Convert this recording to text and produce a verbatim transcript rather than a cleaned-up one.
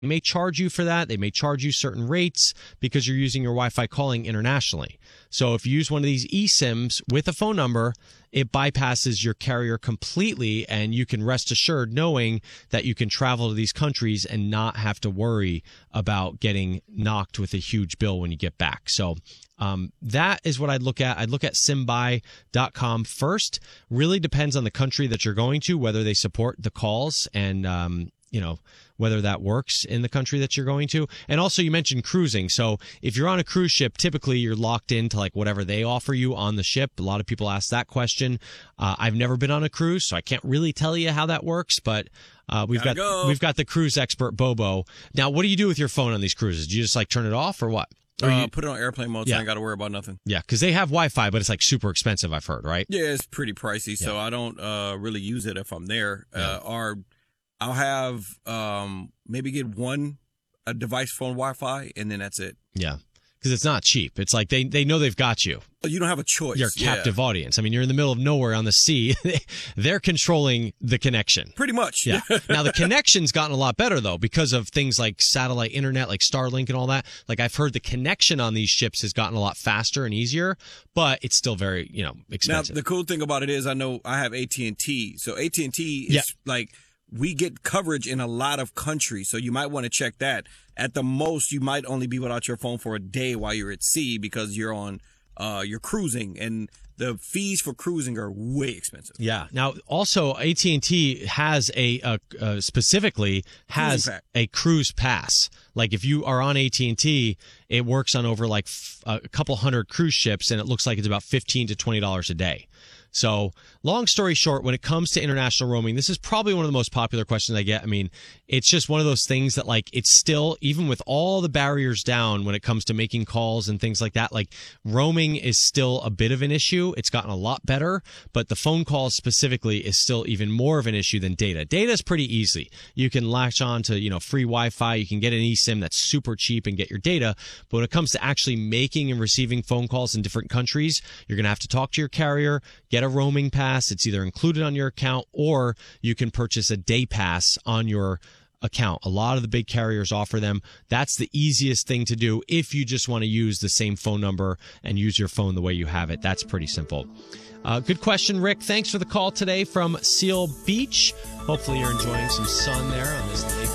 They may charge you for that. They may charge you certain rates because you're using your Wi-Fi calling internationally. So if you use one of these eSIMs with a phone number, it bypasses your carrier completely, and you can rest assured knowing that you can travel to these countries and not have to worry about getting knocked with a huge bill when you get back. So um, that is what I'd look at. I'd look at simbuy dot com first. Really depends on the country that you're going to, whether they support the calls and um, you know, whether that works in the country that you're going to. And also, you mentioned cruising. So if you're on a cruise ship, typically you're locked into like whatever they offer you on the ship. A lot of people ask that question. Uh, I've never been on a cruise, so I can't really tell you how that works, but uh, we've Gotta got go. we've got the cruise expert Bobo. Now, what do you do with your phone on these cruises? Do you just like turn it off or what? Or Uh, you, put it on airplane mode, so Yeah. I ain't got to worry about nothing. yeah, because they have Wi-Fi, but it's like super expensive, I've heard, right? Yeah, it's pretty pricey, so Yeah. I don't uh, really use it if I'm there. Yeah. Uh, or I'll have um, maybe get one a device phone Wi-Fi, and then that's it. Yeah, because it's not cheap. It's like they, they know they've got you. You don't have a choice. Your Yeah. captive audience. I mean, you're in the middle of nowhere on the sea. They're controlling the connection. Pretty much. Yeah. Now, the connection's gotten a lot better, though, because of things like satellite internet, like Starlink and all that. Like, I've heard the connection on these ships has gotten a lot faster and easier, but it's still very, you know, Now, expensive. the cool thing about it is I know I have A T and T. So A T and T is Yeah. like we get coverage in a lot of countries. So you might want to check that. At the most, you might only be without your phone for a day while you're at sea because you're on uh you're cruising, and the fees for cruising are way expensive. Yeah. Now, also, A T and T has a, uh uh, specifically has Cruising pack. a cruise pass. Like, if you are on A T and T, it works on over like f- a couple hundred cruise ships, and it looks like it's about fifteen to twenty dollars a day. So, long story short, when it comes to international roaming, this is probably one of the most popular questions I get. I mean, it's just one of those things that, like, it's still, even with all the barriers down when it comes to making calls and things like that, like, roaming is still a bit of an issue. It's gotten a lot better, but the phone calls specifically is still even more of an issue than data. Data is pretty easy. You can latch on to, you know, free Wi-Fi. You can get an eSIM that's super cheap and get your data. But when it comes to actually making and receiving phone calls in different countries, you're going to have to talk to your carrier, get a roaming pass. It's either included on your account, or you can purchase a day pass on your account. A lot of the big carriers offer them. That's the easiest thing to do if you just want to use the same phone number and use your phone the way you have it. That's pretty simple. Uh, good question, Rick. Thanks for the call today from Seal Beach. Hopefully you're enjoying some sun there on this lake.